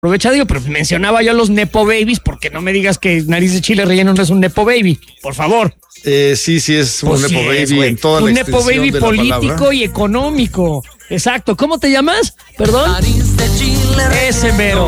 Aprovecha, digo, pero mencionaba yo a los Nepo Babies, porque no me digas que nariz de chile relleno no es un Nepo Baby, por favor. Sí, es un Nepo Baby en toda la extensión de la palabra. Un Nepo Baby político y económico. Exacto. ¿Cómo te llamas? Perdón. Nariz de chile relleno.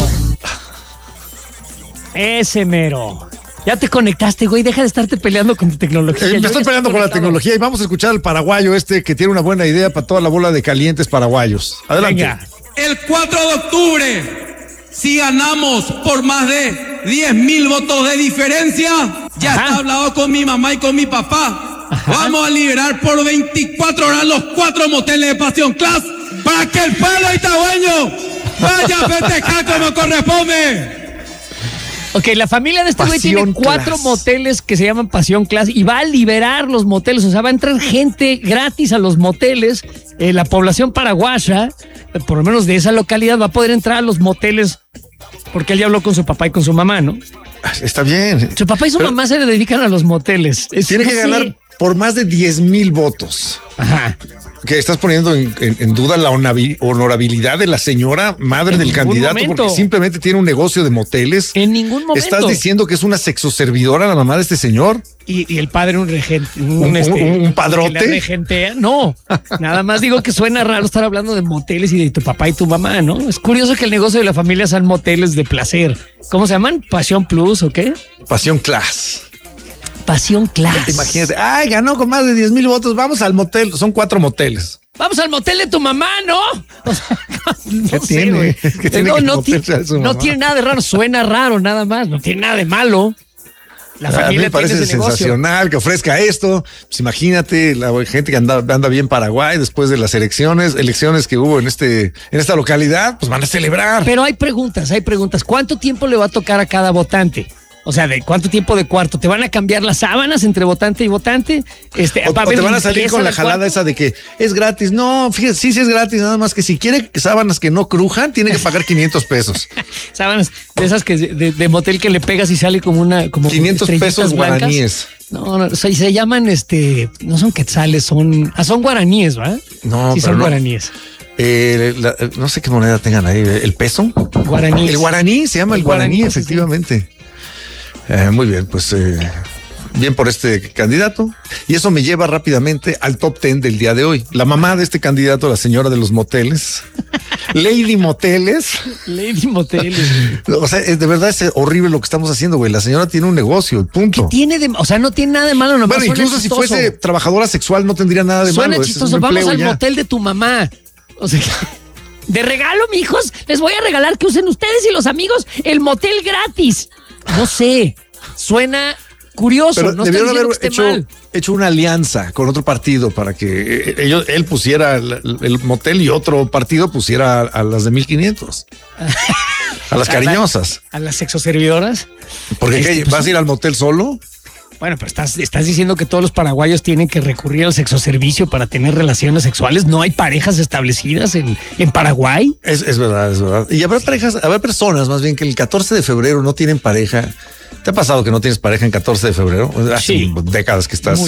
Ese mero. Ya te conectaste, güey. Deja de estarte peleando con tu tecnología. Me estoy peleando con la tecnología y vamos a escuchar al paraguayo que tiene una buena idea para toda la bola de calientes paraguayos. Adelante. Venga. El 4 de octubre, si ganamos por más de 10,000 votos de diferencia, ya está hablado con mi mamá y con mi papá. Vamos a liberar por 24 horas los 4 moteles de Pasión Class para que el pueblo itagüeño vaya a festejar como corresponde. Ok, la familia de este güey tiene 4 moteles que se llaman Pasión Class y va a liberar los moteles, o sea, va a entrar gente gratis a los moteles. La población paraguaya, por lo menos de esa localidad, va a poder entrar a los moteles porque él ya habló con su papá y con su mamá, ¿no? Está bien. Su papá y su mamá se le dedican a los moteles. Tiene que ganar por más de 10,000 votos. Ajá. Que estás poniendo en duda la honorabilidad de la señora madre del candidato porque simplemente tiene un negocio de moteles. En ningún momento. ¿Estás diciendo que es una sexoservidora la mamá de este señor? Y el padre un regente. ¿Un padrote? Que le regentea. No, nada más digo que suena raro estar hablando de moteles y de tu papá y tu mamá, ¿no? Es curioso que el negocio de la familia sean moteles de placer. ¿Cómo se llaman? ¿Pasión Plus o qué? Pasión Class. Pasión Class. Imagínate, ganó con más de 10,000 votos, vamos al motel, son 4 moteles. Vamos al motel de tu mamá, ¿no? O sea, ¿Qué tiene? No tiene nada de raro, suena raro nada más, no tiene nada de malo. La familia a mí me parece sensacional que ofrezca esto. Pues imagínate la gente que anda bien Paraguay después de las elecciones que hubo en esta localidad, pues van a celebrar. Pero hay preguntas. ¿Cuánto tiempo le va a tocar a cada votante? O sea, ¿de cuánto tiempo de cuarto? ¿Te van a cambiar las sábanas entre votante y votante? O te van a salir con la jalada esa de que es gratis. No, fíjate, sí es gratis, nada más que si quiere sábanas que no crujan, tiene que pagar 500 pesos. Sábanas de esas que de motel que le pegas y sale como 500 pesos guaraníes. No, se llaman no son quetzales, son guaraníes, ¿verdad? No, sí, pero son guaraníes. No sé qué moneda tengan ahí, ¿el peso? Guaraní. El guaraní, se llama el guaraní, efectivamente. Sí. Muy bien, pues bien por este candidato. Y eso me lleva rápidamente al top 10 del día de hoy. La mamá de este candidato, la señora de los moteles, Lady Moteles. Lady Moteles. O sea, de verdad es horrible lo que estamos haciendo, güey. La señora tiene un negocio, punto. O sea, no tiene nada de malo. Bueno, incluso si fuese trabajadora sexual no tendría nada de malo. Suena chistoso. Vamos al motel de tu mamá. O sea, de regalo, mijos, les voy a regalar que usen ustedes y los amigos el motel gratis. No sé, suena curioso. Pero no debieron haber hecho una alianza con otro partido para que él pusiera el motel y otro partido pusiera a las de 1,500. A las cariñosas. A las sexoservidoras. Porque ¿qué, vas a ir al motel solo? Bueno, pero estás diciendo que todos los paraguayos tienen que recurrir al sexoservicio para tener relaciones sexuales. ¿No hay parejas establecidas en Paraguay? Es verdad. Y habrá personas más bien que el 14 de febrero no tienen pareja. ¿Te ha pasado que no tienes pareja en 14 de febrero? Hace décadas que estás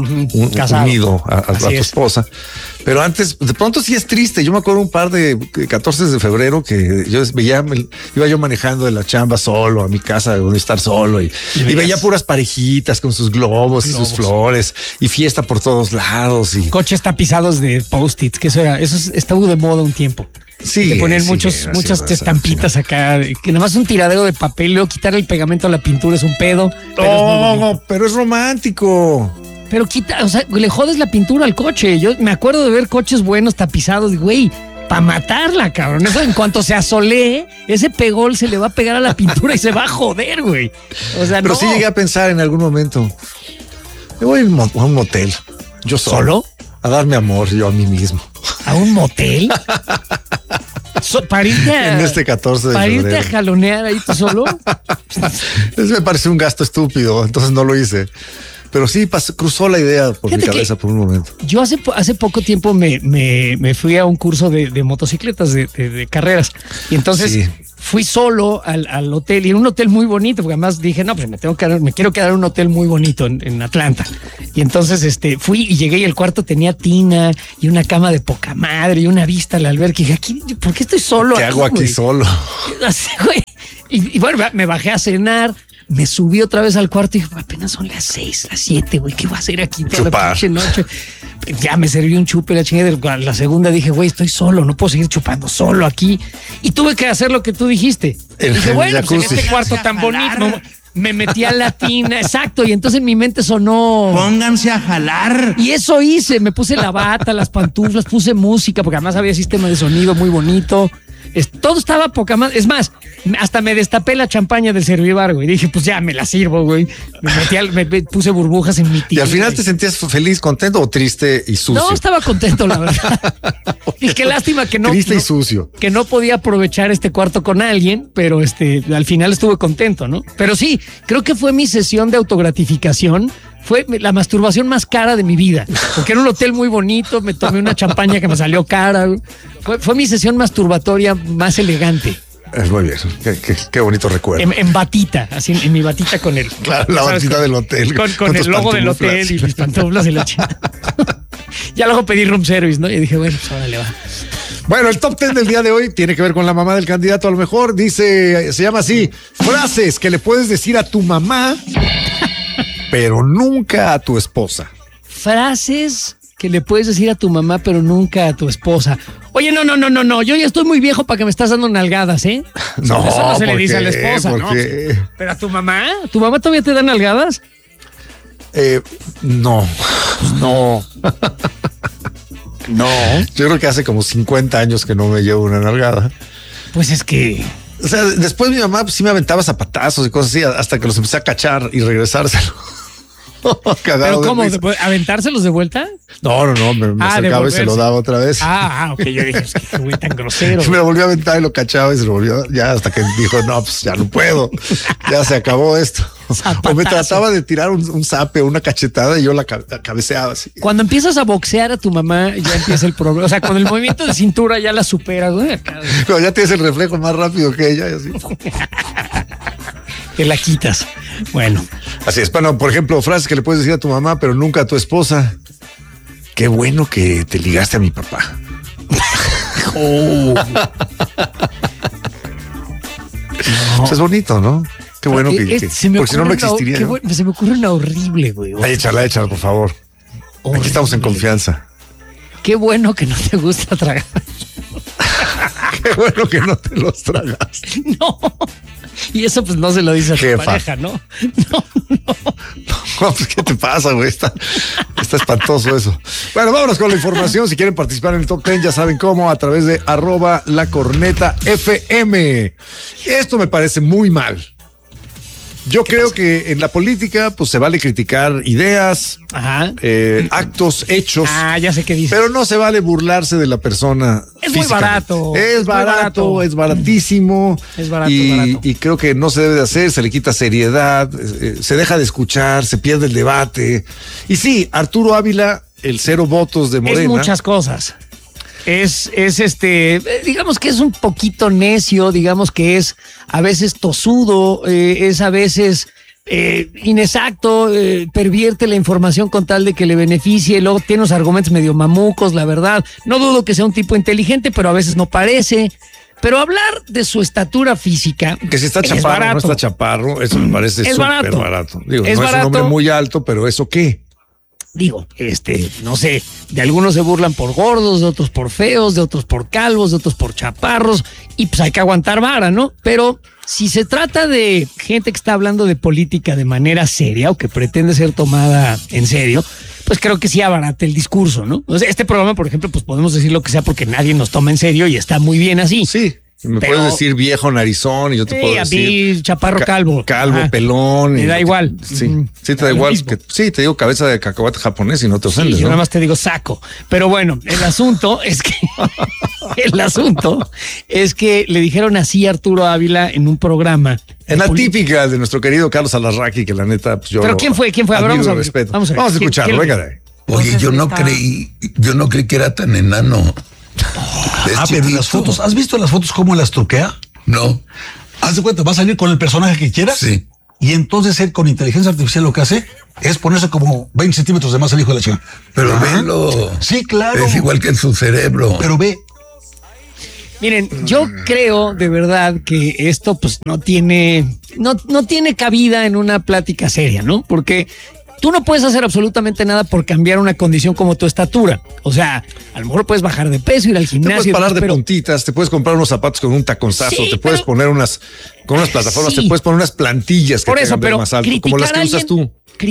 unido a tu esposa. Pero antes, de pronto sí es triste. Yo me acuerdo un par de 14 de febrero que yo iba yo manejando de la chamba solo a mi casa donde estar solo y veía puras parejitas con sus globos y sus flores y fiesta por todos lados. Y coches tapizados de post-its, que eso estuvo de moda un tiempo. Sí. Le ponen muchas estampitas acá, que nada más un tiradero de papel, luego quitar el pegamento a la pintura es un pedo. Pero es romántico. Pero le jodes la pintura al coche. Yo me acuerdo de ver coches buenos tapizados, güey, para matarla, cabrón. Eso en cuanto se asolee, ese pegol se le va a pegar a la pintura y se va a joder, güey. O sea, pero sí llegué a pensar en algún momento, me voy a un motel. ¿Yo solo? A darme amor yo a mí mismo. ¿A un motel? Para irte en este 14 de febrero. ¿Para irte a jalonear ahí tú solo? Eso me parece un gasto estúpido, entonces no lo hice. Pero sí cruzó la idea por mi cabeza por un momento. Yo hace poco tiempo me fui a un curso de motocicletas, de carreras. Y entonces fui solo al hotel, y era un hotel muy bonito, porque además dije, no, pues me quiero quedar en un hotel muy bonito en Atlanta. Y entonces fui y llegué y el cuarto tenía tina y una cama de poca madre y una vista al alberca. Y dije, ¿por qué estoy solo? ¿Qué hago aquí solo? Así, güey. Y bueno, me bajé a cenar, me subí otra vez al cuarto y dije, apenas son las 6, las 7, güey, ¿qué voy a hacer aquí toda la pinche noche? Ya me serví un chupe, la chingada. La segunda dije, güey, estoy solo, no puedo seguir chupando solo aquí. Y tuve que hacer lo que tú dijiste. Dije, bueno, pues en este cuarto tan bonito, me metí a la tina, exacto, y entonces en mi mente sonó... Pónganse a jalar. Y eso hice, me puse la bata, las pantuflas, puse música, porque además había sistema de sonido muy bonito. Todo estaba poca más. Es más, hasta me destapé la champaña del Servivar, güey. Dije, pues ya me la sirvo, güey. Me puse burbujas en mi tía. ¿Y al final te sentías feliz, contento o triste y sucio? No, estaba contento, la verdad. Y qué lástima que no. Triste y sucio. Que no podía aprovechar este cuarto con alguien, pero al final estuve contento, ¿no? Pero sí, creo que fue mi sesión de autogratificación. Fue la masturbación más cara de mi vida, porque era un hotel muy bonito, me tomé una champaña que me salió cara. Fue mi sesión masturbatoria más elegante. Es muy bien, qué bonito recuerdo. En batita, así en mi batita con el... Claro, la batita del hotel. Con el logo del hotel y mis pantuflas y la chingada. Ya luego pedí room service, ¿no? Y dije, bueno, pues ahora le va. Bueno, el top 10 del día de hoy tiene que ver con la mamá del candidato, a lo mejor. Dice, se llama así, frases que le puedes decir a tu mamá, pero nunca a tu esposa. Frases que le puedes decir a tu mamá, pero nunca a tu esposa. Oye, no. Yo ya estoy muy viejo para que me estás dando nalgadas, ¿eh? No, eso no se le dice a la esposa, ¿no? Pero a tu mamá todavía te da nalgadas. No. No. Yo creo que hace como 50 años que no me llevo una nalgada. Pues es que... O sea, después mi mamá pues, sí me aventaba zapatazos y cosas así hasta que los empecé a cachar y regresárselo. ¿Pero cómo? ¿Aventárselos de vuelta? No, me acercaba y se lo daba otra vez. Ok, yo dije, es que güey tan grosero. Me lo volvió a aventar y lo cachaba y se lo volvió, ya hasta que dijo, no, pues ya no puedo, ya se acabó esto. Zapatazo. O me trataba de tirar un zape o una cachetada y yo la cabeceaba así. Cuando empiezas a boxear a tu mamá, ya empieza el problema. O sea, con el movimiento de cintura ya la superas, güey. Pero ya tienes el reflejo más rápido que ella y así. Te la quitas. Bueno. Así es. Bueno, por ejemplo, frases que le puedes decir a tu mamá, pero nunca a tu esposa. Qué bueno que te ligaste a mi papá. No. Pues es bonito, ¿no? Qué bueno que porque si no, no existiría. ¿No? Se me ocurre una horrible, güey. Échala, por favor. Horrible. Aquí estamos en confianza. Qué bueno que no te gusta tragar. Qué bueno que no te los tragas. No. Y eso pues no se lo dice a tu pareja, ¿no? No. Pues, ¿qué te pasa, güey? Está espantoso eso. Bueno, vámonos con la información. Si quieren participar en el Top 10, ya saben cómo, a través de @lacornetafm. Esto me parece muy mal. Yo creo que en la política, pues se vale criticar ideas, actos, hechos. Ya sé qué dices. Pero no se vale burlarse de la persona. Es muy barato. Es barato, es baratísimo. Es barato, y creo que no se debe de hacer, se le quita seriedad, se deja de escuchar, se pierde el debate. Y sí, Arturo Ávila, el 0 votos de Morena. Es muchas cosas. Es digamos que es un poquito necio, digamos que es a veces tosudo, es a veces inexacto, pervierte la información con tal de que le beneficie, luego tiene unos argumentos medio mamucos, la verdad. No dudo que sea un tipo inteligente, pero a veces no parece. Pero hablar de su estatura física. Que si está chaparro o no está chaparro, eso me parece súper barato. Digo, es no barato. Es un hombre muy alto, pero ¿eso qué? Digo, no sé, de algunos se burlan por gordos, de otros por feos, de otros por calvos, de otros por chaparros, y pues hay que aguantar vara, ¿no? Pero si se trata de gente que está hablando de política de manera seria o que pretende ser tomada en serio, pues creo que sí abarata el discurso, ¿no? O sea, este programa, por ejemplo, pues podemos decir lo que sea porque nadie nos toma en serio y está muy bien así. Sí. Me puedes decir viejo narizón y yo te puedo decir. A mí, chaparro calvo. Calvo, pelón. Me da igual. Sí, te da igual. Sí, te digo cabeza de cacahuate japonés y no te ofendes. Sí, yo nada más te digo saco. Pero bueno, el asunto es que le dijeron así a Arturo Ávila en un programa. En la típica de nuestro querido Carlos Alarraqui, que la neta, pues yo. ¿Pero quién fue? A ver, vamos a ver. Vamos a escucharlo, venga de ahí. Oye, yo no creí que era tan enano. Pero las fotos, ¿has visto las fotos cómo las truquea? No. Haz de cuenta, va a salir con el personaje que quieras. Sí. Y entonces él con inteligencia artificial lo que hace es ponerse como 20 centímetros de más el hijo de la chica. Pero velo. Sí, claro. Es igual que en su cerebro. Pero ve. Miren, yo creo de verdad que esto pues no tiene cabida en una plática seria, ¿no? Porque tú no puedes hacer absolutamente nada por cambiar una condición como tu estatura. O sea, a lo mejor puedes bajar de peso, ir al gimnasio. Te puedes parar de puntitas, te puedes comprar unos zapatos con un taconzazo, te puedes poner con unas plataformas, te puedes poner unas plantillas que te hagan más alto, como las que usas tú.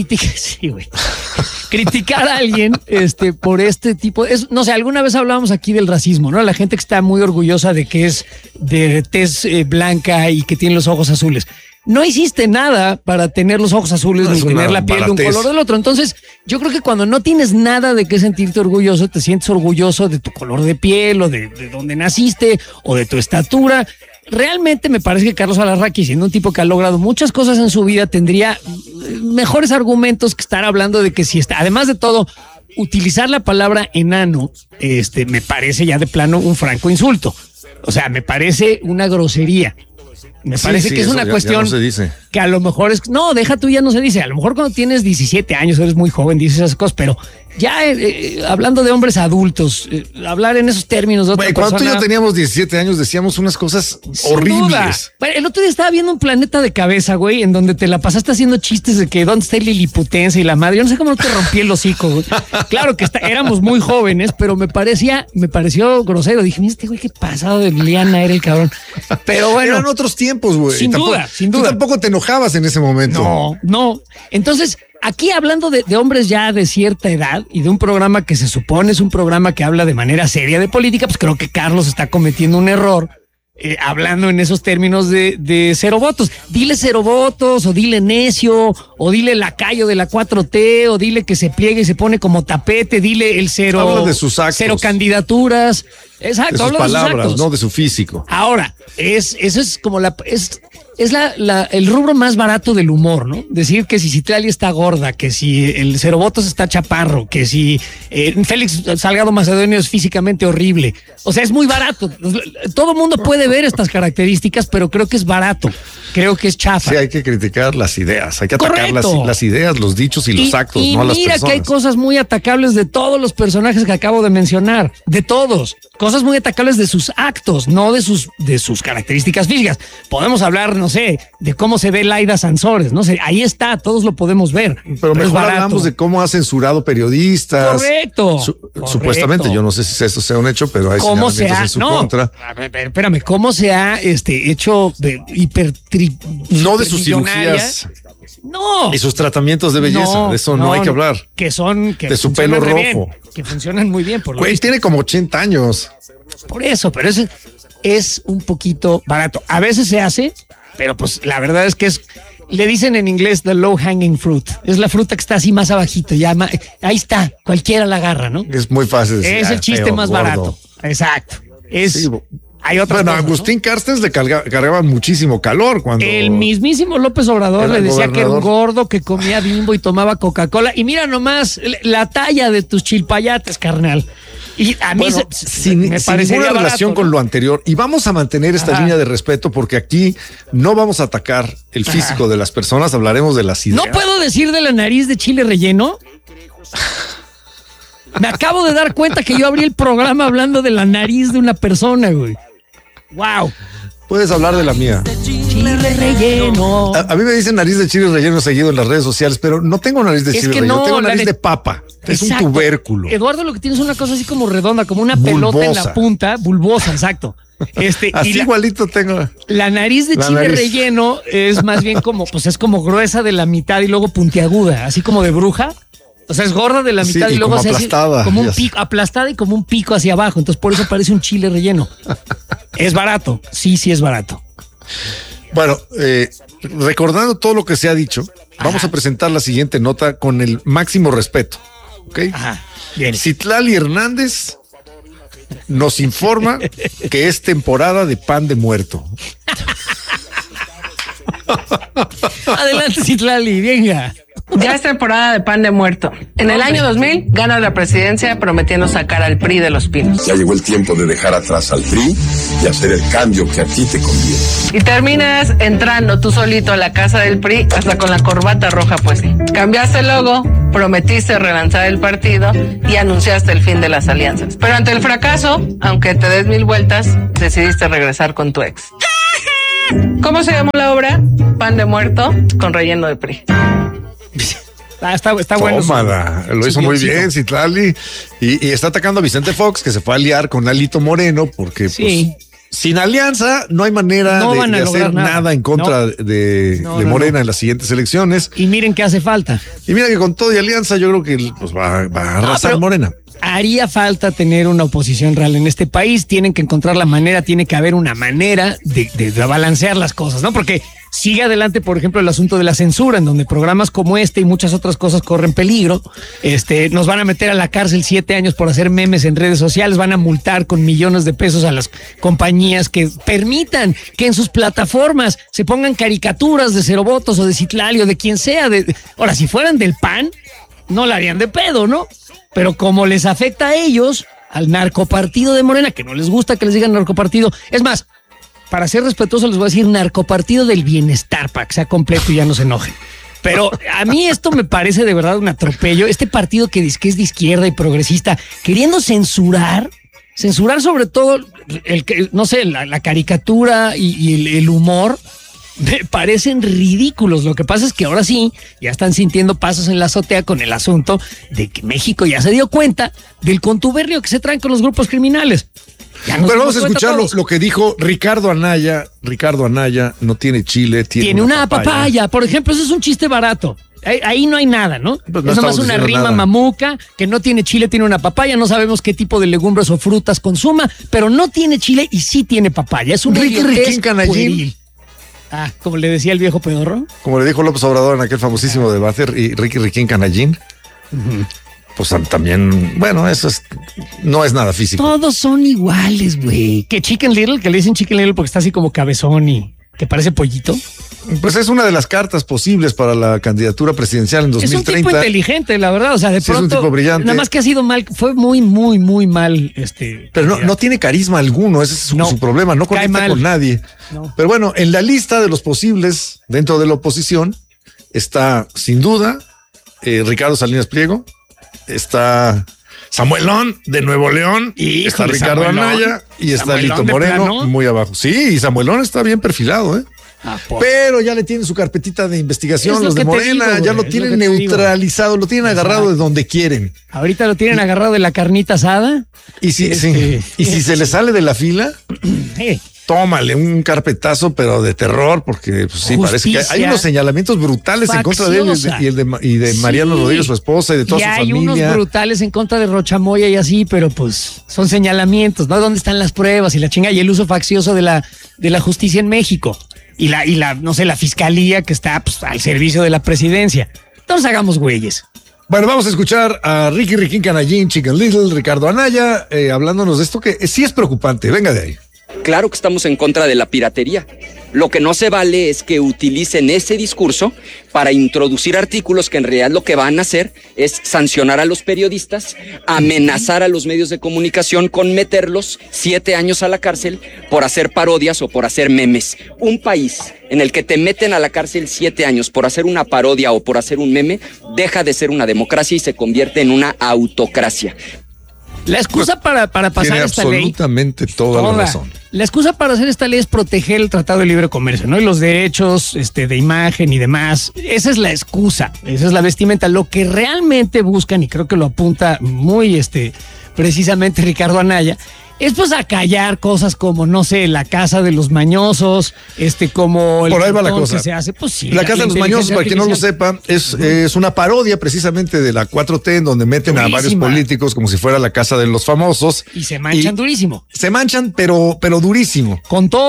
Criticar a alguien por este tipo no sé, alguna vez hablábamos aquí del racismo, ¿no? La gente que está muy orgullosa de que es de tez blanca y que tiene los ojos azules. No hiciste nada para tener los ojos azules ni tener la piel de un color del otro. Entonces, yo creo que cuando no tienes nada de qué sentirte orgulloso, te sientes orgulloso de tu color de piel o de dónde naciste o de tu estatura. Realmente me parece que Carlos Alarraqui, siendo un tipo que ha logrado muchas cosas en su vida, tendría mejores argumentos que estar hablando de que si está, además de todo, utilizar la palabra enano, me parece ya de plano un franco insulto. O sea, me parece una grosería. Me parece que es una cuestión no se dice. Que a lo mejor es... No, deja tú, ya no se dice. A lo mejor cuando tienes 17 años, eres muy joven, dices esas cosas, pero ya hablando de hombres adultos, hablar en esos términos de otra persona... Cuando tú y yo teníamos 17 años decíamos unas cosas horribles. Bueno, el otro día estaba viendo un Planeta de Cabeza, güey, en donde te la pasaste haciendo chistes de que dónde está el liliputense y la madre. Yo no sé cómo no te rompí el hocico, güey. Claro que éramos muy jóvenes, pero me pareció grosero. Dije, mira, este güey, qué pasado de Liliana era el cabrón. Pero bueno... Eran otros tiempos, güey. Sin duda. Tú tampoco te enojabas en ese momento. No. Entonces, aquí hablando de hombres ya de cierta edad y de un programa que se supone es un programa que habla de manera seria de política, pues creo que Carlos está cometiendo un error hablando en esos términos de cero votos. Dile cero votos, o dile necio, o dile lacayo de la 4T, o dile que se pliegue y se pone como tapete, dile el cero. Habla de sus actos. Cero candidaturas. Exacto, de sus habla palabras, de sus actos. no de su físico. Ahora, eso es como el rubro más barato del humor, ¿no? Decir que si Citlali está gorda, que si el cero votos está chaparro, que si Félix Salgado Macedonio es físicamente horrible. O sea, es muy barato. Todo el mundo puede ver estas características, pero creo que es barato. Creo que es chafa. Sí, hay que criticar las ideas, hay que atacar las ideas, los dichos y los actos, no a las personas. Mira que hay cosas muy atacables de todos los personajes que acabo de mencionar, de todos. Cosas muy atacables de sus actos, no de sus características físicas. Podemos hablar, no sé, de cómo se ve Laida Sansores, no sé, ahí está, todos lo podemos ver. Pero mejor hablamos de cómo ha censurado periodistas. Correcto. Supuestamente, yo no sé si eso sea un hecho, pero hay señalamientos en su contra. Espérame, ¿cómo se ha hecho de no de sus cirugías? No. Y sus tratamientos de belleza, de eso no hay que hablar. Que de su pelo rojo. Bien, que funcionan muy bien. Güey, tiene como 80 años. Por eso, pero es un poquito barato. A veces se hace, pero pues la verdad es que le dicen en inglés the low hanging fruit. Es la fruta que está así más abajito, ahí está, cualquiera la agarra, ¿no? Es muy fácil decir. Es el chiste más barato. Exacto. Sí. Hay otras cosas, Agustín Carstens le cargaba muchísimo calor cuando... El mismísimo López Obrador le decía que era un gordo que comía Bimbo y tomaba Coca-Cola. Y mira nomás la talla de tus chilpayates, carnal. Y a mí sin ninguna relación con lo anterior. Y vamos a mantener esta línea de respeto porque aquí no vamos a atacar el físico de las personas, hablaremos de las ideas. ¿No puedo decir de la nariz de chile relleno? Me acabo de dar cuenta que yo abrí el programa hablando de la nariz de una persona, güey. ¡Wow! Puedes hablar de la mía. Chile relleno. A mí me dicen nariz de chile relleno seguido en las redes sociales, pero no tengo nariz de chile relleno, tengo nariz de papa. Es un tubérculo. Eduardo, lo que tienes es una cosa así como redonda, como una pelota en la punta, bulbosa, exacto. Así igualito tengo. La nariz de chile relleno es más bien como, pues es como gruesa de la mitad y luego puntiaguda, así como de bruja. O sea, es gorda de la mitad y luego se hace como un pico, aplastada y como un pico hacia abajo. Entonces, por eso parece un chile relleno. Es barato. Sí, es barato. Bueno, recordando todo lo que se ha dicho, vamos a presentar la siguiente nota con el máximo respeto. ¿Ok? Ajá. Bien. Citlali Hernández nos informa que es temporada de pan de muerto. Adelante, Citlali, venga. Ya es temporada de pan de muerto. En el año 2000 ganas la presidencia prometiendo sacar al PRI de los pinos. Ya llegó el tiempo de dejar atrás al PRI y hacer el cambio que a ti te conviene. Y terminas entrando tú solito a la casa del PRI hasta con la corbata roja puesta. Cambiaste el logo, prometiste relanzar el partido y anunciaste el fin de las alianzas. Pero ante el fracaso, aunque te des 1000 vueltas, decidiste regresar con tu ex. ¿Cómo se llamó la obra? Pan de muerto con relleno de PRI. Está bueno. Tómala, lo hizo muy bien Citlali. Y está atacando a Vicente Fox, que se fue a aliar con Alito Moreno, porque pues, sin alianza no hay manera de hacer nada en contra de Morena en las siguientes elecciones. Y miren qué hace falta. Y mira que con todo y alianza yo creo que pues, va a arrasar Morena. Haría falta tener una oposición real en este país. Tienen que encontrar la manera, tiene que haber una manera de balancear las cosas, ¿no? Porque sigue adelante, por ejemplo, el asunto de la censura, en donde programas como este y muchas otras cosas corren peligro. Nos van a meter a la cárcel 7 años por hacer memes en redes sociales, van a multar con millones de pesos a las compañías que permitan que en sus plataformas se pongan caricaturas de Cero Votos o de Citlali o de quien sea. Ahora, si fueran del PAN, no la harían de pedo, ¿no? Pero como les afecta a ellos, al narcopartido de Morena, que no les gusta que les digan narcopartido, es más, para ser respetuoso les voy a decir narcopartido del bienestar, para que sea completo y ya no se enojen. Pero a mí esto me parece de verdad un atropello. Este partido que dice que es de izquierda y progresista, queriendo censurar sobre todo la caricatura y el humor, me parecen ridículos. Lo que pasa es que ahora sí, ya están sintiendo pasos en la azotea con el asunto de que México ya se dio cuenta del contubernio que se traen con los grupos criminales. Pero vamos a escuchar lo que dijo Ricardo Anaya. Ricardo Anaya no tiene chile, tiene una papaya. Por ejemplo, eso es un chiste barato. Ahí no hay nada, ¿no? Pues no es nomás una rima mamuca, que no tiene chile, tiene una papaya. No sabemos qué tipo de legumbres o frutas consuma, pero no tiene chile y sí tiene papaya. Es un Riquín Canallín. Como le decía el viejo pedorro. Como le dijo López Obrador en aquel famosísimo debate, y Riquín Canallín. Pues también, bueno, eso no es nada físico. Todos son iguales, güey. Que Chicken Little, que le dicen Chicken Little porque está así como cabezón y que parece pollito. Pues es una de las cartas posibles para la candidatura presidencial en 2030. Es un tipo inteligente, la verdad. O sea, de pronto, es un tipo brillante. Nada más que ha sido mal, fue muy, muy, muy mal. Pero no tiene carisma alguno, ese es su problema, no conecta con nadie. No. Pero bueno, en la lista de los posibles dentro de la oposición está, sin duda, Ricardo Salinas Pliego, está Samuelón de Nuevo León, está Ricardo Anaya y está Alito Moreno muy abajo. Sí, y Samuelón está bien perfilado, pero ya le tienen su carpetita de investigación los de Morena, ya lo tienen neutralizado, lo tienen agarrado de donde quieren. Ahorita lo tienen agarrado de la carnita asada. Y si se le sale de la fila, tómale un carpetazo, pero de terror, porque pues, sí, parece que hay unos señalamientos brutales en contra de él y de Mariano Rodríguez, su esposa, y de toda su familia. Y hay unos brutales en contra de Rochamoya y así, pero pues son señalamientos, ¿no? ¿Dónde están las pruebas y la chinga y el uso faccioso de la justicia en México? Y la fiscalía que está pues, al servicio de la presidencia. Entonces hagamos güeyes. Bueno, vamos a escuchar a Riquín Canallín, Chicken Little, Ricardo Anaya, hablándonos de esto que sí es preocupante. Venga de ahí. Claro que estamos en contra de la piratería. Lo que no se vale es que utilicen ese discurso para introducir artículos que en realidad lo que van a hacer es sancionar a los periodistas, amenazar a los medios de comunicación con meterlos 7 años a la cárcel por hacer parodias o por hacer memes. Un país en el que te meten a la cárcel 7 años por hacer una parodia o por hacer un meme, deja de ser una democracia y se convierte en una autocracia. La excusa para pasar esta ley. Absolutamente toda la razón. La excusa para hacer esta ley es proteger el Tratado de Libre Comercio, ¿no? Y los derechos de imagen y demás. Esa es la excusa, esa es la vestimenta. Lo que realmente buscan, y creo que lo apunta muy precisamente Ricardo Anaya, es pues acallar cosas como, no sé, la casa de los mañosos, como el por ahí va la cosa. Que se hace, pues sí. La casa de los mañosos, para quien no lo sepa, es una parodia precisamente de la 4T, en donde meten a varios políticos como si fuera la casa de los famosos. Y se manchan durísimo. Se manchan, pero durísimo. Con todo.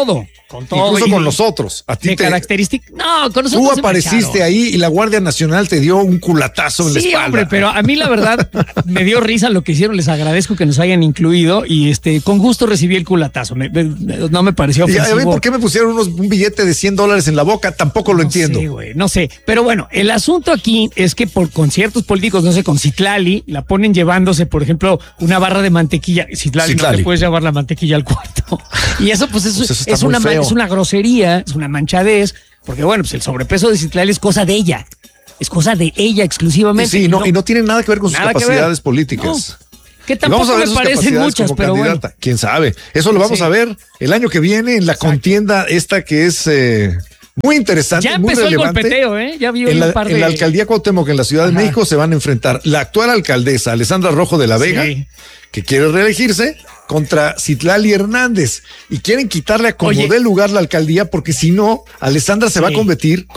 Con todo. Incluso con nosotros. A ti característica. No, con nosotros. Tú apareciste ahí y la Guardia Nacional te dio un culatazo en la espalda. Sí, hombre, pero a mí la verdad me dio risa lo que hicieron. Les agradezco que nos hayan incluido y con gusto recibí el culatazo. No me pareció ofensivo. ¿Por qué me pusieron un billete de $100 en la boca? Tampoco lo entiendo. Sí, güey, no sé. Pero bueno, el asunto aquí es que con ciertos políticos, no sé, con Citlali, la ponen llevándose, por ejemplo, una barra de mantequilla. Citlali. No te puedes llevar la mantequilla al cuarto. Y eso, pues, es una grosería, es una manchadez, porque bueno, pues el sobrepeso de Citlali es cosa de ella. Es cosa de ella exclusivamente. Sí, y no tiene nada que ver con sus capacidades políticas. No. Que tampoco me parecen muchas, pero bueno. ¿Quién sabe? Eso lo vamos a ver el año que viene en la contienda esta que es muy interesante, ya muy empezó relevante. El golpeteo, Ya vi un par de... En la alcaldía Cuauhtémoc, en la Ciudad de México, se van a enfrentar la actual alcaldesa, Alessandra Rojo de la Vega, que quiere reelegirse, contra Citlali Hernández. Y quieren quitarle a como dé lugar la alcaldía, porque si no, Alessandra se va a convertir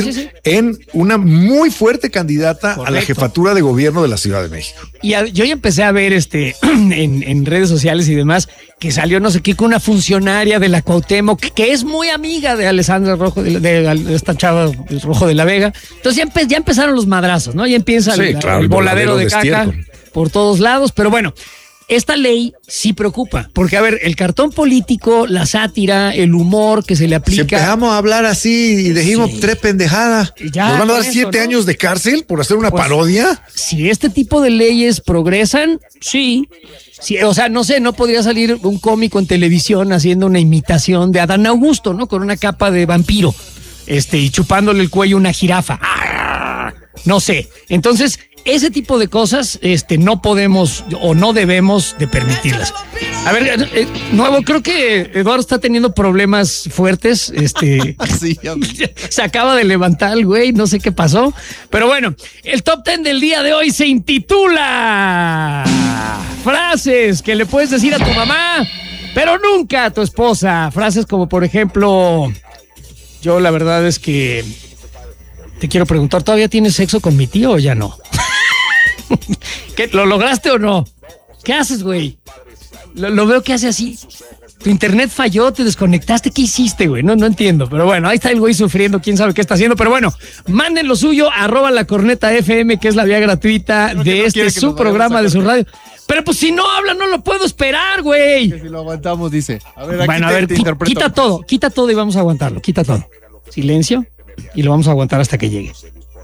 en una muy fuerte candidata a la jefatura de gobierno de la Ciudad de México. Y yo ya empecé a ver en redes sociales y demás que salió no sé qué con una funcionaria de la Cuauhtémoc que es muy amiga de Alessandra Rojo, de esta chava Rojo de la Vega. Entonces ya empezaron los madrazos, ¿no? Ya empieza el voladero de caca por todos lados, pero bueno. Esta ley sí preocupa, porque a ver, el cartón político, la sátira, el humor que se le aplica. Si empezamos a hablar así y dijimos 3 pendejadas, ¿nos van a dar 7 años de cárcel por hacer una parodia? Si este tipo de leyes progresan, sí. O sea, no sé, no podría salir un cómico en televisión haciendo una imitación de Adán Augusto, ¿no? Con una capa de vampiro, y chupándole el cuello a una jirafa. ¡Ah! No sé. Entonces, ese tipo de cosas no podemos o no debemos de permitirlas. A ver, nuevo, creo que Eduardo está teniendo problemas fuertes. Sí, se acaba de levantar el güey, no sé qué pasó. Pero bueno, el top 10 del día de hoy se intitula frases que le puedes decir a tu mamá, pero nunca a tu esposa. Frases como, por ejemplo, yo la verdad es que te quiero preguntar, ¿todavía tienes sexo con mi tío o ya no? ¿Qué, ¿Lo lograste o no? ¿Qué haces, güey? Lo veo que hace así. Tu internet falló, te desconectaste. ¿Qué hiciste, güey? No entiendo. Pero bueno, ahí está el güey sufriendo. ¿Quién sabe qué está haciendo? Pero bueno, manden lo suyo, @lacornetafm, que es la vía gratuita de su programa de su radio. Pero pues si no habla, no lo puedo esperar, güey. Que si lo aguantamos, dice. A ver, aquí bueno, a ver, quita todo y vamos a aguantarlo. Quita todo. Silencio y lo vamos a aguantar hasta que llegue.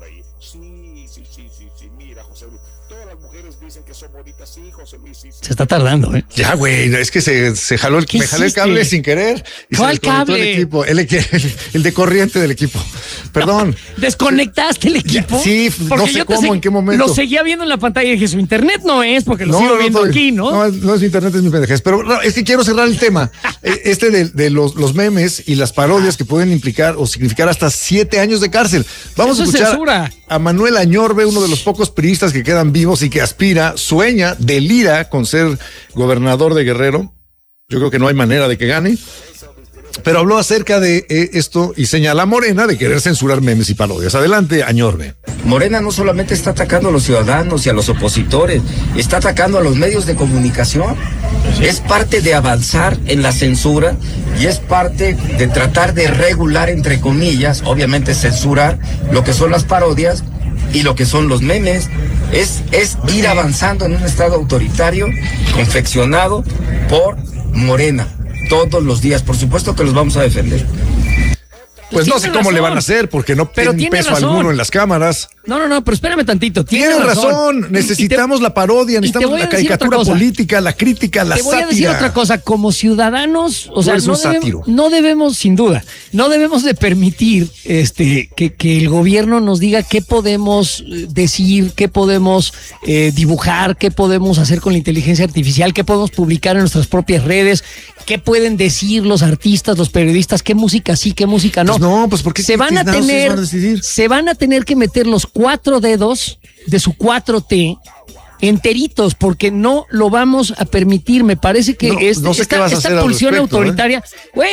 Se está tardando, ¿eh? Ya, güey, es que me jaló el cable sin querer. ¿Cuál cable? El de corriente del equipo. Perdón. ¿Desconectaste el equipo? Ya, sí, no sé cómo, en qué momento. Lo seguía viendo en la pantalla y dije, su internet no es, porque lo sigo viendo aquí, ¿no? No es internet, es mi pendejez. Pero es que quiero cerrar el tema. De los memes y las parodias que pueden implicar o significar hasta 7 años de cárcel. Vamos a escuchar a Manuel Añorbe, uno de los pocos priistas que quedan vivos y que sueña, delira con ser gobernador de Guerrero. Yo creo que no hay manera de que gane, pero habló acerca de esto y señala a Morena de querer censurar memes y parodias. Adelante, Añorbe. Morena no solamente está atacando a los ciudadanos y a los opositores, está atacando a los medios de comunicación. Es parte de avanzar en la censura y es parte de tratar de regular, entre comillas, obviamente censurar lo que son las parodias y lo que son los memes. Es ir avanzando en un estado autoritario confeccionado por Morena todos los días. Por supuesto que los vamos a defender. Pues no sé cómo le van a hacer, porque no tienen peso alguno en las cámaras. No, pero espérame tantito. Tienes razón. Necesitamos la parodia, necesitamos la caricatura política, la crítica, la sátira. Te voy a decir otra cosa. Como ciudadanos, o sea, no debemos, sin duda, no debemos de permitir que el gobierno nos diga qué podemos decir, qué podemos dibujar, qué podemos hacer con la inteligencia artificial, qué podemos publicar en nuestras propias redes, qué pueden decir los artistas, los periodistas, qué música sí, qué música no. Pues porque se van a tener que meter los 4 dedos de su 4T enteritos, porque no lo vamos a permitir. Me parece que esta pulsión autoritaria, güey,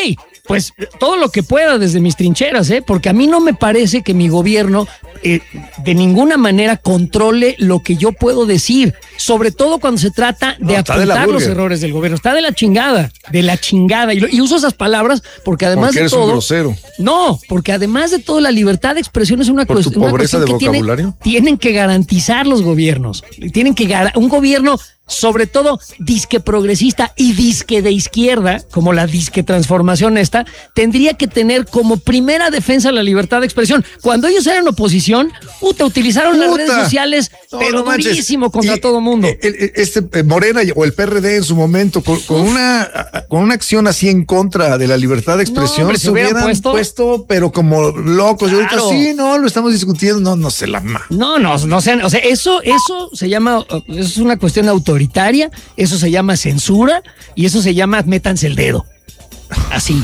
pues todo lo que pueda desde mis trincheras, porque a mí no me parece que mi gobierno de ninguna manera controle lo que yo puedo decir, sobre todo cuando se trata de apuntar los errores del gobierno. Está de la chingada, y uso esas palabras porque además porque de todo... un grosero. No, porque además de todo la libertad de expresión es una cuestión... ¿Por tu pobreza de vocabulario? Tienen que garantizar los gobiernos, un gobierno... sobre todo disque progresista y disque de izquierda, como la disque transformación esta, tendría que tener como primera defensa la libertad de expresión. Cuando ellos eran oposición, utilizaron las redes sociales, pero durísimo contra todo mundo. Morena o el PRD en su momento, con una acción así en contra de la libertad de expresión, se hubieran puesto, pero como locos. Claro. Y ahorita sí, lo estamos discutiendo, no sé la más. No sé, o sea, eso se llama, es una cuestión autoritaria, eso se llama censura y eso se llama métanse el dedo. Así.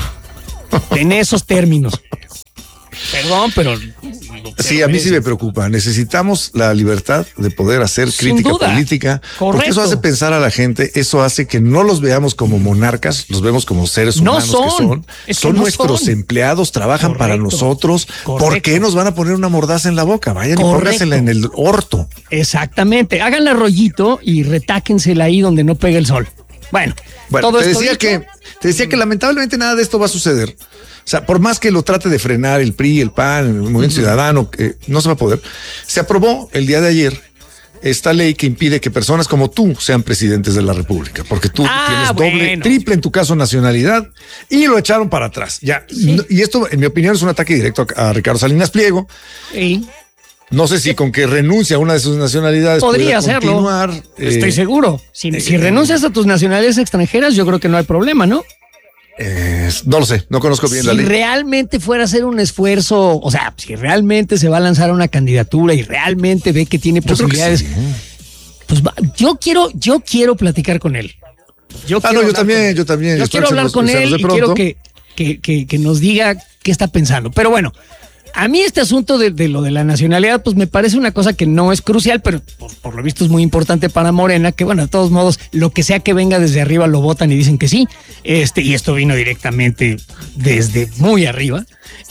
En esos términos. Perdón, pero... Sí, a mí sí me preocupa. Necesitamos la libertad de poder hacer crítica política. Correcto. Porque eso hace pensar a la gente, eso hace que no los veamos como monarcas, los vemos como seres humanos son nuestros empleados, trabajan para nosotros. ¿Por qué nos van a poner una mordaza en la boca? Vayan y póngasela en el orto. Exactamente. Háganle rollito y retáquensela ahí donde no pega el sol. Bueno, todo te decía que lamentablemente nada de esto va a suceder. O sea, por más que lo trate de frenar el PRI, el PAN, el Movimiento Ciudadano, no se va a poder. Se aprobó el día de ayer esta ley que impide que personas como tú sean presidentes de la República, porque tú tienes triple en tu caso nacionalidad, y lo echaron para atrás. Ya, y esto, en mi opinión, es un ataque directo a Ricardo Salinas Pliego. Sí. No sé si con que renuncia a una de sus nacionalidades podría hacerlo. Estoy seguro. Si renuncias a tus nacionalidades extranjeras, yo creo que no hay problema, ¿no? No lo sé, no conozco bien la ley. Si realmente fuera a hacer un esfuerzo, o sea, si realmente se va a lanzar a una candidatura y realmente ve que tiene posibilidades, pues yo quiero platicar con él. Yo también. Yo quiero hablar con él y quiero que nos diga qué está pensando. Pero bueno, a mí este asunto de lo de la nacionalidad, pues me parece una cosa que no es crucial, pero por lo visto es muy importante para Morena, que bueno, de todos modos, lo que sea que venga desde arriba lo votan y dicen que sí. Y esto vino directamente desde muy arriba.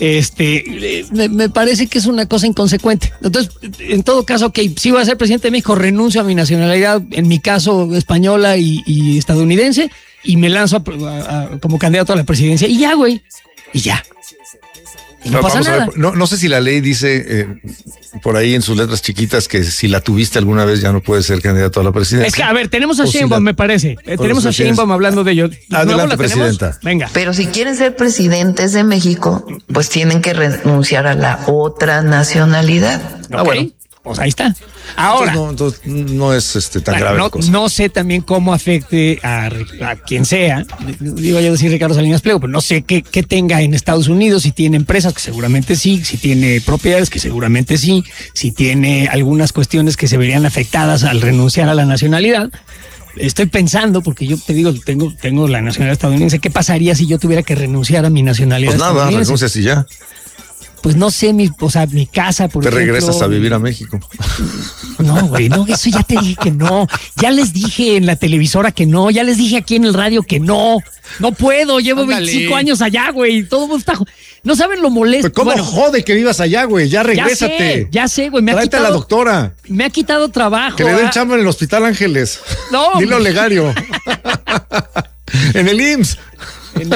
Me parece que es una cosa inconsecuente. Entonces, en todo caso, si voy a ser presidente de México, renuncio a mi nacionalidad, en mi caso española y estadounidense, y me lanzo como candidato a la presidencia. Y ya, güey. Y ya. No pasa nada. No sé si la ley dice por ahí en sus letras chiquitas que si la tuviste alguna vez ya no puedes ser candidato a la presidencia. Es que, a ver, tenemos a Sheinbaum, me parece. Tenemos a Sheinbaum hablando de ello. Adelante, presidenta. Venga. Pero si quieren ser presidentes de México, pues tienen que renunciar a la otra nacionalidad. Bueno. Pues ahí está. Ahora. Entonces no es tan grave la cosa. No sé también cómo afecte a quien sea. Digo yo decir Ricardo Salinas Pliego, pero no sé qué tenga en Estados Unidos, si tiene empresas, que seguramente sí, si tiene propiedades, que seguramente sí, si tiene algunas cuestiones que se verían afectadas al renunciar a la nacionalidad. Estoy pensando, porque yo te digo, tengo la nacionalidad estadounidense. ¿Qué pasaría si yo tuviera que renunciar a mi nacionalidad estadounidense? Pues nada, renuncias y ya. Pues no sé, mi casa, por ejemplo. Te regresas a vivir a México. No, güey, no, eso ya te dije que no. Ya les dije en la televisora que no. Ya les dije aquí en el radio que no. No puedo, llevo 25 años allá, güey. Todo está... No saben lo molesto. ¿Cómo jode que vivas allá, güey? Ya regrésate. Ya sé, güey. Tráete a la doctora. Me ha quitado trabajo. Que le den chamba en el Hospital Ángeles. No. Dilo a Legario. En el IMSS. En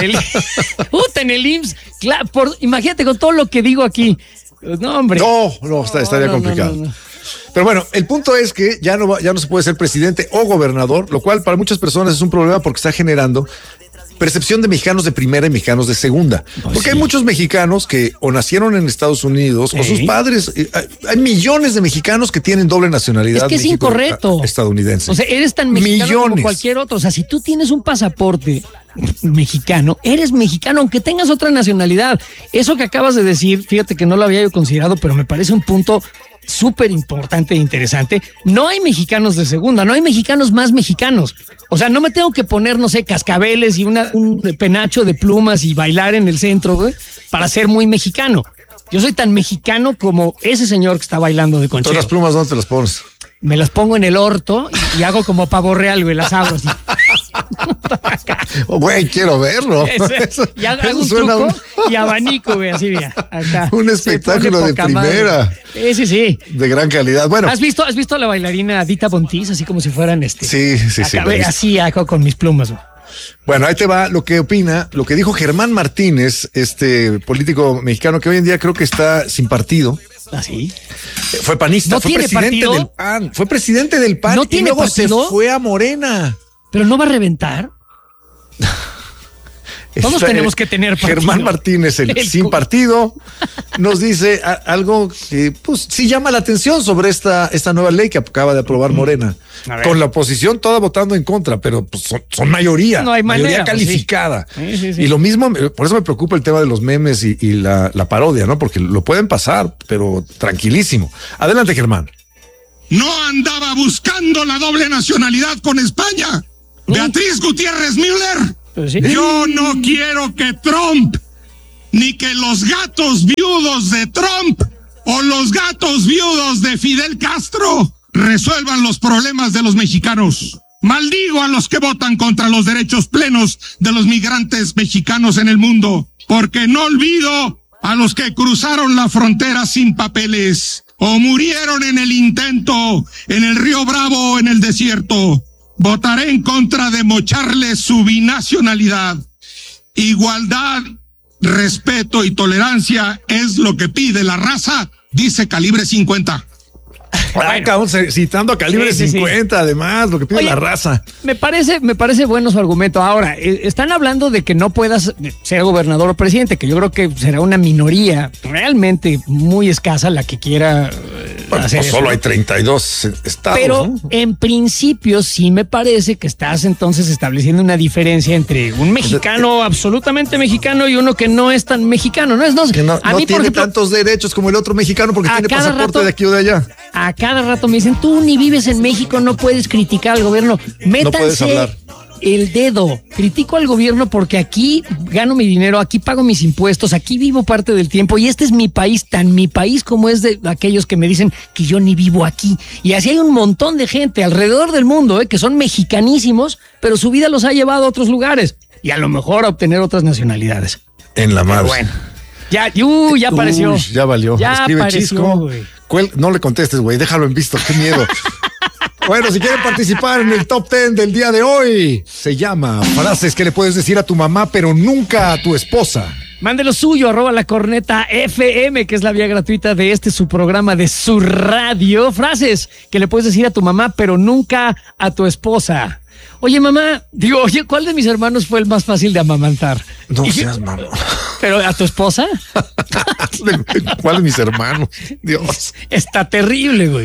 el IMSS. Claro, imagínate con todo lo que digo aquí. No, hombre. No, estaría complicado. No. Pero bueno, el punto es que ya no se puede ser presidente o gobernador, lo cual para muchas personas es un problema porque está generando percepción de mexicanos de primera y mexicanos de segunda. Porque hay muchos mexicanos que o nacieron en Estados Unidos o sus padres. Hay millones de mexicanos que tienen doble nacionalidad. Es que es incorrecto. Estadounidense. O sea, eres tan mexicano como cualquier otro. O sea, si tú tienes un pasaporte mexicano, eres mexicano, aunque tengas otra nacionalidad. Eso que acabas de decir, fíjate que no lo había yo considerado, pero me parece un punto súper importante e interesante. No hay mexicanos de segunda, no hay mexicanos más mexicanos. O sea, no me tengo que poner, no sé, cascabeles y un penacho de plumas y bailar en el centro, güey, para ser muy mexicano. Yo soy tan mexicano como ese señor que está bailando de conchero. ¿Todas las plumas dónde te las pones? Me las pongo en el orto y hago como pavo real, güey, las abro así. Güey, quiero verlo. Y hago un truco y abanico, güey, así, mira, acá. Un espectáculo de primera. Sí. De gran calidad. Bueno. ¿Has visto a la bailarina Dita Bontis? Así como si fueran Sí. Así hago con mis plumas, güey. Bueno, ahí te va lo que dijo Germán Martínez, político mexicano que hoy en día creo que está sin partido. ¿Ah, sí? Fue panista, fue presidente del PAN. Fue presidente del PAN ¿No tiene luego partido? se fue a Morena. ¿Pero no va a reventar? Todos tenemos que tener partido. Germán Martínez, el sin partido, nos dice algo que pues sí llama la atención sobre esta nueva ley que acaba de aprobar Morena. Con la oposición toda votando en contra, pero pues son mayoría. No hay manera, mayoría calificada. Sí. Y lo mismo, por eso me preocupa el tema de los memes y la parodia, ¿no? Porque lo pueden pasar, pero tranquilísimo. Adelante, Germán. No andaba buscando la doble nacionalidad con España. Beatriz Gutiérrez Müller. ¿Sí? Yo no quiero que Trump, ni que los gatos viudos de Trump o los gatos viudos de Fidel Castro resuelvan los problemas de los mexicanos. Maldigo a los que votan contra los derechos plenos de los migrantes mexicanos en el mundo, porque no olvido a los que cruzaron la frontera sin papeles o murieron en el intento en el Río Bravo o en el desierto. Votaré en contra de mocharles su binacionalidad. Igualdad, respeto y tolerancia es lo que pide la raza, dice Calibre 50. Bueno, citando a Calibre 50, además, lo que pide la raza. Me parece bueno su argumento. Ahora, están hablando de que no puedas ser gobernador o presidente, que yo creo que será una minoría realmente muy escasa la que quiera hacer pues eso. Solo hay 32 estados. Pero ¿no? en principio sí me parece que estás entonces estableciendo una diferencia entre un mexicano absolutamente mexicano y uno que no es tan mexicano. Que no tiene tantos derechos como el otro mexicano porque tiene pasaporte de aquí o de allá. A cada rato me dicen, tú ni vives en México, no puedes criticar al gobierno. Métanse el dedo. Critico al gobierno porque aquí gano mi dinero, aquí pago mis impuestos, aquí vivo parte del tiempo y este es mi país, tan mi país como es de aquellos que me dicen que yo ni vivo aquí. Y así hay un montón de gente alrededor del mundo que son mexicanísimos, pero su vida los ha llevado a otros lugares y a lo mejor a obtener otras nacionalidades. En la madre. Bueno. Ya apareció. Ya valió. Ya escribe apareció, Chisco. Güey. No le contestes, güey. Déjalo en visto. Qué miedo. Bueno, si quieren participar en el top 10 del día de hoy, se llama frases que le puedes decir a tu mamá, pero nunca a tu esposa. Mándelo suyo, @lacornetafm, que es la vía gratuita de su programa de su radio. Frases que le puedes decir a tu mamá, pero nunca a tu esposa. Oye, mamá, ¿cuál de mis hermanos fue el más fácil de amamantar? No seas mamón. ¿Pero a tu esposa? ¿Cuál de mis hermanos? Dios. Está terrible, güey.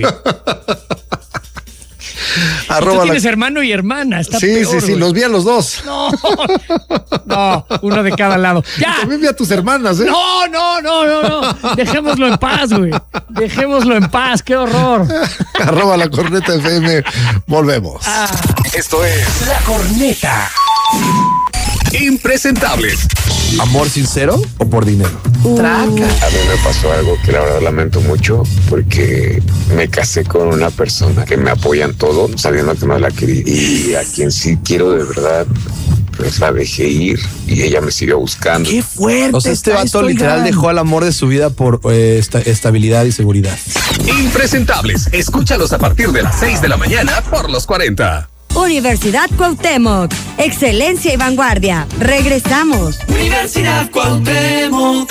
Tú tienes hermano y hermana, está peor, Sí, los vi a los dos. No, uno de cada lado. Ya. Y también vi a tus hermanas, ¿eh? No. Dejémoslo en paz, güey. Dejémoslo en paz, qué horror. @La Corneta FM. Volvemos. Esto es La Corneta. Impresentables. ¿Amor sincero o por dinero? Traca. A mí me pasó algo que la verdad lamento mucho porque me casé con una persona que me apoya en todo, sabiendo que no la quería. Y a quien sí quiero de verdad, pues la dejé ir y ella me siguió buscando. ¡Qué fuerte! O sea, este vato literal dejó al amor de su vida por estabilidad y seguridad. Impresentables. Escúchalos a partir de las 6 de la mañana por los 40. Universidad Cuauhtémoc, excelencia y vanguardia. Regresamos. Universidad Cuauhtémoc.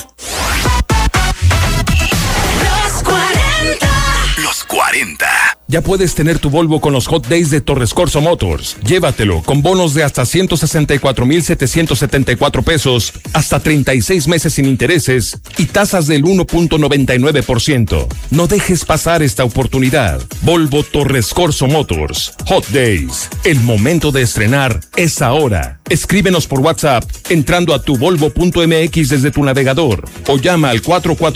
Los 40. Los 40. Ya puedes tener tu Volvo con los Hot Days de Torres Corso Motors. Llévatelo con bonos de hasta 164,774 pesos, hasta 36 meses sin intereses y tasas del 1.99%. No dejes pasar esta oportunidad. Volvo Torres Corso Motors. Hot Days. El momento de estrenar es ahora. Escríbenos por WhatsApp entrando a tuvolvo.mx desde tu navegador o llama al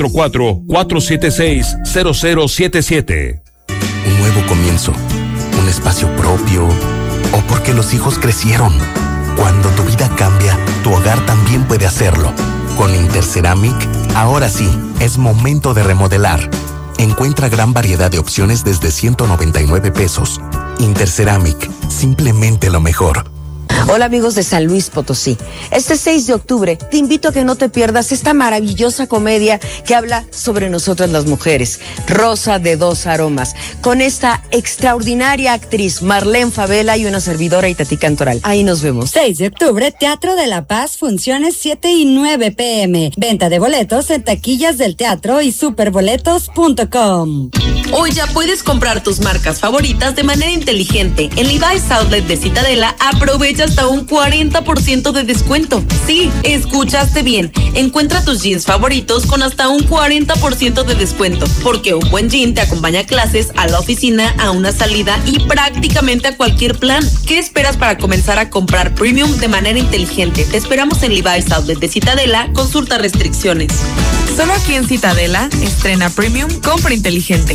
444-476-0077. Un nuevo comienzo, un espacio propio o porque los hijos crecieron. Cuando tu vida cambia, tu hogar también puede hacerlo. Con Interceramic, ahora sí, es momento de remodelar. Encuentra gran variedad de opciones desde 199 pesos. Interceramic, simplemente lo mejor. Hola amigos de San Luis Potosí. Este 6 de octubre te invito a que no te pierdas esta maravillosa comedia que habla sobre nosotras las mujeres, Rosa de dos aromas, con esta extraordinaria actriz Marlene Favela y una servidora Itatí Cantoral. Ahí nos vemos. 6 de octubre, Teatro de la Paz, funciones 7 y 9 p.m. Venta de boletos en taquillas del teatro y superboletos.com. Hoy ya puedes comprar tus marcas favoritas de manera inteligente. En Levi's Outlet de Citadela aprovecha hasta un 40% de descuento. Sí, escuchaste bien. Encuentra tus jeans favoritos con hasta un 40% de descuento. Porque un buen jean te acompaña a clases, a la oficina, a una salida y prácticamente a cualquier plan. ¿Qué esperas para comenzar a comprar premium de manera inteligente? Te esperamos en Levi's Outlet de Citadela. Consulta restricciones. Solo aquí en Citadela, estrena Premium, compra inteligente.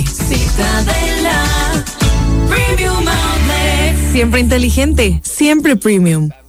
Citadela, Premium Outlet. Siempre inteligente, siempre Premium.